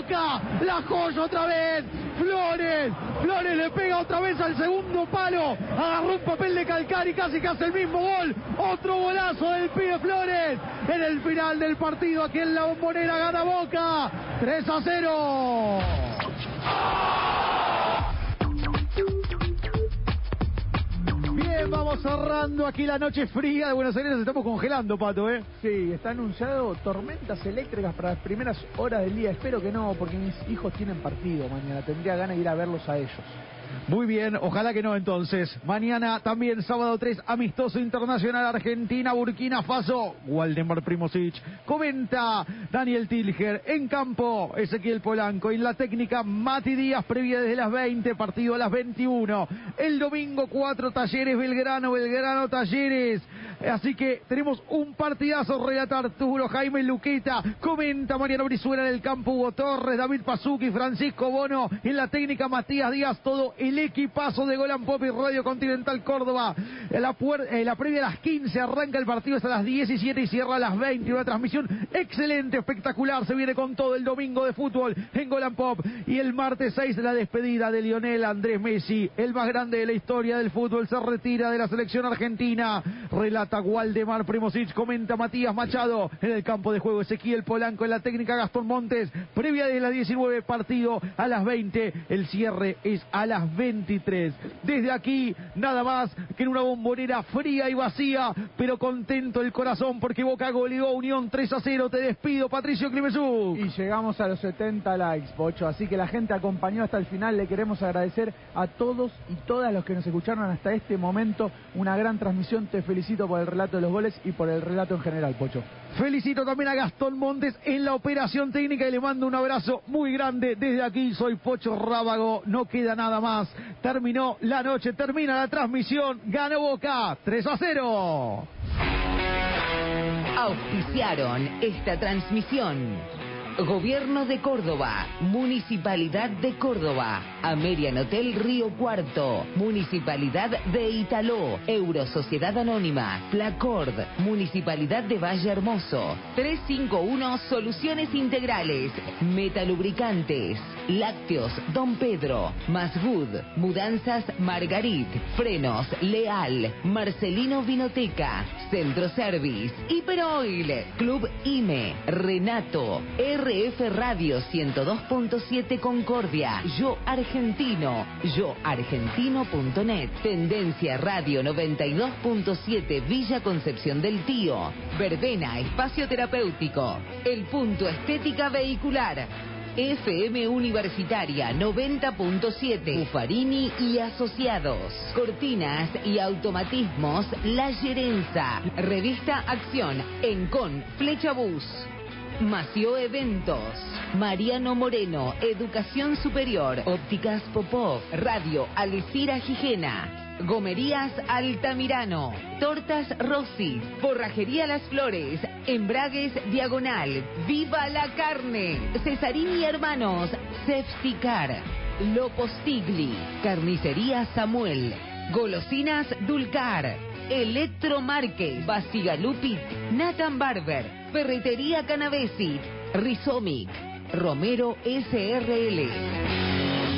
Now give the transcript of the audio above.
Boca, la joya otra vez, Flores le pega otra vez al segundo palo, agarró un papel de calcar y casi que hace el mismo gol, otro golazo del pibe Flores, en el final del partido aquí en la Bombonera gana Boca, 3-0. Bien, vamos cerrando aquí la noche fría de Buenos Aires, estamos congelando, Pato, Sí, está anunciado tormentas eléctricas para las primeras horas del día. Espero que no, porque mis hijos tienen partido mañana. Tendría ganas de ir a verlos a ellos. Muy bien, ojalá que no entonces. Mañana también, sábado 3, amistoso internacional Argentina, Burkina Faso. Waldemar Primosic. Comenta Daniel Tilger. En campo, Ezequiel Polanco. En la técnica, Mati Díaz, previa desde las 20, partido a las 21. El domingo 4, Talleres Belgrano, Talleres. Así que tenemos un partidazo, relata Arturo Jaime Luqueta. Comenta Mariano Brizuela en el campo, Hugo Torres, David Pazuki, Francisco Bono. En la técnica, Matías Díaz, todo el equipazo de Golan Pop y Radio Continental Córdoba. La previa a las 15, arranca el partido hasta las 17 y cierra a las 20. Una transmisión excelente, espectacular. Se viene con todo el domingo de fútbol en Golan Pop. Y el martes 6, la despedida de Lionel Andrés Messi, el más grande de la historia del fútbol. Se retira de la selección argentina. Relata Waldemar Primosic, comenta Matías Machado. En el campo de juego, Ezequiel Polanco. En la técnica, Gastón Montes. Previa de las 19, partido a las 20. El cierre es a las 23. Desde aquí, nada más que en una Bombonera fría y vacía, pero contento el corazón porque Boca goleó a Unión 3-0. Te despido, Patricio Climesú. Y llegamos a los 70 likes, Pocho, así que la gente acompañó hasta el final. Le queremos agradecer a todos y todas los que nos escucharon hasta este momento. Una gran transmisión. Te felicito por el relato de los goles y por el relato en general, Pocho. Felicito también a Gastón Montes en la operación técnica y le mando un abrazo muy grande desde aquí. Soy Pocho Rábago, no queda nada más. Terminó la noche, termina la transmisión. Ganó Boca 3-0. Auspiciaron esta transmisión Gobierno de Córdoba, Municipalidad de Córdoba, Amerian Hotel Río Cuarto, Municipalidad de Italó, Eurosociedad Anónima, Placord, Municipalidad de Valle Hermoso, 351 Soluciones Integrales, Metalubricantes, Lácteos Don Pedro, Masgood, Mudanzas Margarit, Frenos Leal, Marcelino Vinoteca, Centro Service, Hiperoil, Club IME, Renato, RF Radio 102.7 Concordia, Yo Argentino, yoargentino.net, Tendencia Radio 92.7 Villa Concepción del Tío, Verbena Espacio Terapéutico, El Punto Estética Vehicular, FM Universitaria 90.7, Buffarini y Asociados, Cortinas y Automatismos La Gerenza, Revista Acción, Encon, Flecha Bus, Mació Eventos, Mariano Moreno, Educación Superior, Ópticas Popov, Radio Alcira Gijena, Gomerías Altamirano, Tortas Rossi, Forrajería Las Flores, Embragues Diagonal, Viva la Carne, Cesarini Hermanos, Sefsticar, Lopostigli, Carnicería Samuel, Golosinas Dulcar, Electro Márquez, Basigalupit, Nathan Barber, Ferretería Canavesi, Rizomic, Romero SRL.